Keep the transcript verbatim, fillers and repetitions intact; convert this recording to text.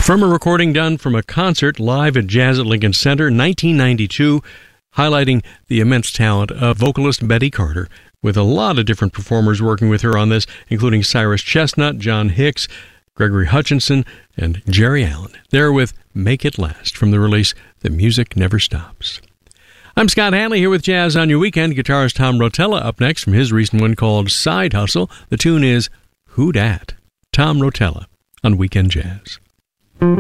From a recording done from a concert live at Jazz at Lincoln Center, nineteen ninety-two, highlighting the immense talent of vocalist Betty Carter, with a lot of different performers working with her on this, including Cyrus Chestnut, John Hicks, Gregory Hutchinson, and Jerry Allen. They're with Make It Last from the release The Music Never Stops. I'm Scott Hanley here with Jazz on Your Weekend. Guitarist Tom Rotella up next from his recent one called Side Hustle. The tune is Who Dat? Tom Rotella on Weekend Jazz.